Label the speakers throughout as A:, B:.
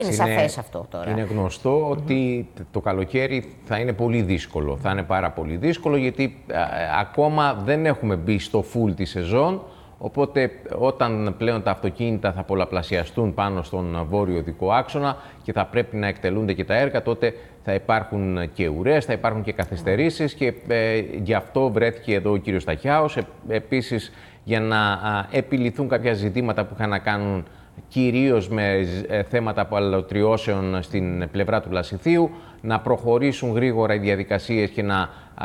A: Είναι σαφές αυτό τώρα.
B: Είναι γνωστό ότι το καλοκαίρι θα είναι πολύ δύσκολο. Θα είναι πάρα πολύ δύσκολο γιατί ακόμα δεν έχουμε μπει στο full τη σεζόν. Οπότε όταν πλέον τα αυτοκίνητα θα πολλαπλασιαστούν πάνω στον βόρειο οδικό άξονα και θα πρέπει να εκτελούνται και τα έργα, τότε θα υπάρχουν και ουρές, θα υπάρχουν και καθυστερήσεις και γι' αυτό βρέθηκε εδώ ο κύριος Σταχιάος. Επίσης, για να επιληθούν κάποια ζητήματα που είχαν να κάνουν κυρίως με θέματα απαλωτριώσεων στην πλευρά του Λασιθίου, να προχωρήσουν γρήγορα οι διαδικασίες και να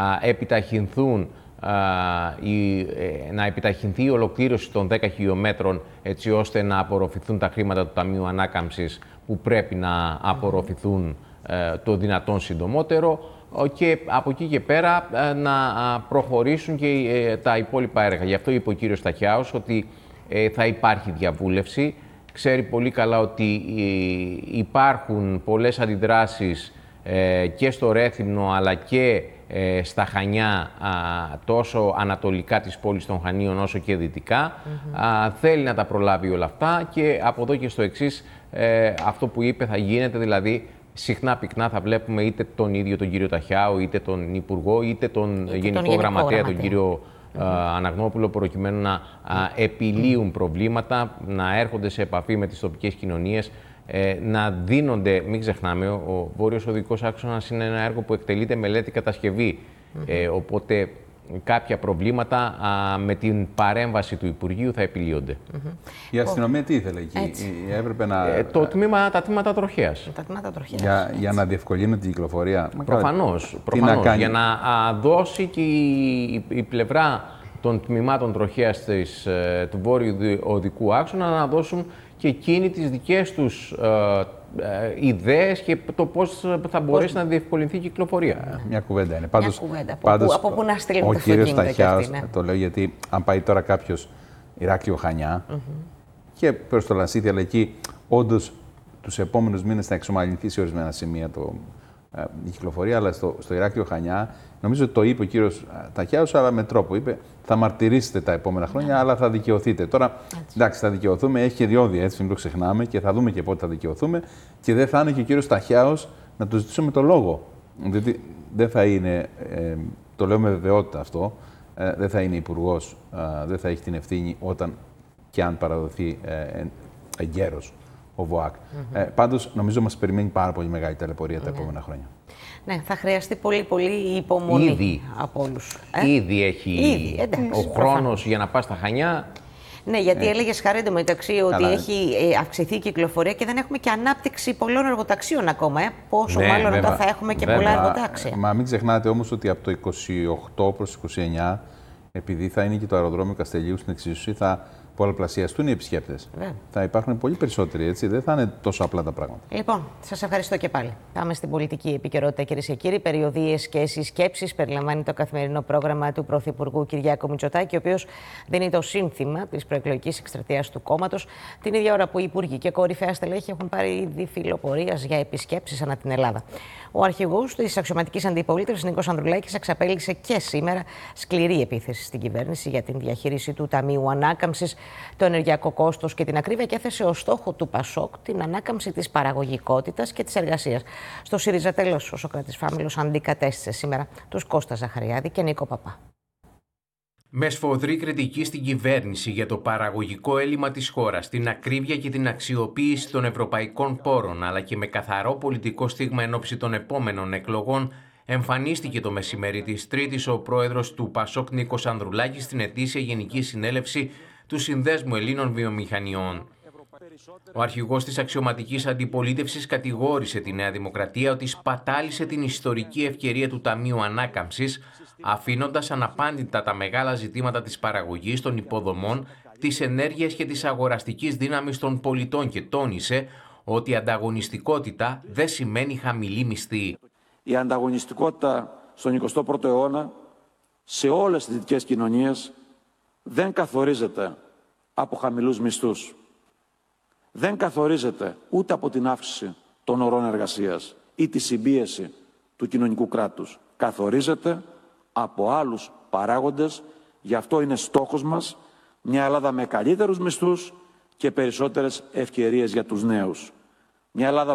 B: επιταχυνθεί η ολοκλήρωση των 10 χιλιόμετρων, έτσι ώστε να απορροφηθούν τα χρήματα του Ταμείου Ανάκαμψης που πρέπει να απορροφηθούν το δυνατόν συντομότερο, και από εκεί και πέρα να προχωρήσουν και τα υπόλοιπα έργα. Γι' αυτό είπε ο κύριος Σταχιάος ότι θα υπάρχει διαβούλευση. Ξέρει πολύ καλά ότι υπάρχουν πολλές αντιδράσεις και στο Ρέθυμνο αλλά και στα Χανιά, τόσο ανατολικά της πόλης των Χανίων όσο και δυτικά. Θέλει να τα προλάβει όλα αυτά και από εδώ και στο εξής αυτό που είπε θα γίνεται, δηλαδή συχνά πυκνά θα βλέπουμε είτε τον ίδιο τον κύριο Ταχιάο, είτε τον Υπουργό, είτε τον Γενικό Γραμματέα, τον κύριο Αναγνώπουλο, προκειμένου να επιλύουν προβλήματα, να έρχονται σε επαφή με τις τοπικές κοινωνίες, να δίνονται, μην ξεχνάμε, ο Βόρειος Οδικός Άξονας είναι ένα έργο που εκτελείται μελέτη κατασκευή, οπότε κάποια προβλήματα με την παρέμβαση του Υπουργείου θα επιλύονται.
C: Η αστυνομία τι ήθελε εκεί, έπρεπε να...
B: Τα τμήματα τροχέας.
C: Για να διευκολύνει την κυκλοφορία.
B: Προφανώς, για να δώσει και η πλευρά των τμήματων τροχέας του Βόρειου Οδικού Άξονα να δώσουν και εκείνοι τις δικές τους ιδέες και το πώς θα μπορέσει να διευκολυνθεί η κυκλοφορία.
C: Μια κουβέντα είναι.
A: Από πού να στείλουμε
C: ο κύριος Σταχιάος, το λέω γιατί αν πάει τώρα κάποιος Ηράκλειο Χανιά και προς το Λασίθι, αλλά εκεί όντως τους επόμενους μήνες θα εξομαλυνθεί σε ορισμένα σημεία η κυκλοφορία, αλλά στο Ηράκλειο Χανιά, νομίζω ότι το είπε ο κύριος Σταχιάος, αλλά με τρόπο. Είπε, θα μαρτυρήσετε τα επόμενα χρόνια, αλλά θα δικαιωθείτε. Τώρα, εντάξει, θα δικαιωθούμε, έχει και διόδια, έτσι, μην το ξεχνάμε και θα δούμε και πότε θα δικαιωθούμε. Και δεν θα είναι και ο κύριος Σταχιάος να του ζητήσουμε το λόγο. Δηλαδή, δεν θα είναι, το λέω με βεβαιότητα αυτό, δεν θα είναι υπουργός, δεν θα έχει την ευθύνη όταν και αν παραδοθεί εγκαίρος ο ΒΟΑΚ. Πάντως, νομίζω μας περιμένει πάρα πολύ μεγάλη ταλαιπωρία τα επόμενα χρόνια.
A: Ναι, θα χρειαστεί πολύ υπομονή από όλους.
B: Ήδη έχει ο χρόνος για να πας στα Χανιά.
A: Ναι, γιατί έλεγες, Χαρή, εντωμεταξύ ότι έχει αυξηθεί η κυκλοφορία και δεν έχουμε και ανάπτυξη πολλών εργοταξίων ακόμα. Πόσο μάλλον εδώ θα έχουμε και πολλά εργοτάξια.
C: Μα μην ξεχνάτε όμως ότι από το 28 προς 29, επειδή θα είναι και το αεροδρόμιο Καστελίου στην εξίσωση, θα πολλαπλασιαστούν οι επισκέπτες. Θα υπάρχουν πολύ περισσότεροι, έτσι. Δεν θα είναι τόσο απλά τα πράγματα.
A: Λοιπόν, σας ευχαριστώ και πάλι. Πάμε στην πολιτική επικαιρότητα, κυρίες και κύριοι. Περιοδίες και συσκέψεις περιλαμβάνει το καθημερινό πρόγραμμα του Πρωθυπουργού Κυριάκου Μητσοτάκη, ο οποίος δίνει το σύνθημα της προεκλογικής εκστρατείας του κόμματος, την ίδια ώρα που οι υπουργοί και κορυφαία στελέχη έχουν πάρει ήδη φιλοπορίας για επισκέψεις ανά την Ελλάδα. Ο αρχηγός της αξιωματικής αντιπολίτευσης, Νίκος Ανδρουλάκης, εξαπέλυσε και σήμερα σκληρή επίθεση στην κυβέρνηση για την διαχείριση του Ταμείου Ανάκαμψης, το ενεργειακό κόστος και την ακρίβεια, και έθεσε ως στόχο του ΠΑΣΟΚ την ανάκαμψη της παραγωγικότητας και της εργασίας. Στο ΣΥΡΙΖΑ, τέλος, ο Σωκράτης Φάμιλος αντικατέστησε σήμερα τους Κώστα Ζαχαριάδη και Νίκο Παπά.
D: Με σφοδρή κριτική στην κυβέρνηση για το παραγωγικό έλλειμμα της χώρας, την ακρίβεια και την αξιοποίηση των ευρωπαϊκών πόρων, αλλά και με καθαρό πολιτικό στίγμα εν ώψη των επόμενων εκλογών, εμφανίστηκε το μεσημέρι της Τρίτης ο πρόεδρος του ΠΑΣΟΚ Νίκος Ανδρουλάκης στην ετήσια Γενική Συνέλευση του Συνδέσμου Ελλήνων Βιομηχανιών. Ο αρχηγός της αξιωματικής αντιπολίτευσης κατηγόρησε τη Νέα Δημοκρατία ότι σπατάλησε την ιστορική ευκαιρία του Ταμείου Ανάκαμψης, αφήνοντας αναπάντητα τα μεγάλα ζητήματα της παραγωγής, των υποδομών, της ενέργειας και της αγοραστικής δύναμης των πολιτών, και τόνισε ότι η ανταγωνιστικότητα δεν σημαίνει χαμηλή μισθή.
E: Η ανταγωνιστικότητα στον 21ο αιώνα σε όλες τις δυτικές κοινωνίες δεν καθορίζεται από χαμηλούς μισθούς. Δεν καθορίζεται ούτε από την αύξηση των ωρών εργασίας ή τη συμπίεση του κοινωνικού κράτους. Καθορίζεται από άλλους παράγοντες. Γι' αυτό είναι στόχος μας μια Ελλάδα με καλύτερους μισθούς και περισσότερες ευκαιρίες για τους νέους. Μια Ελλάδα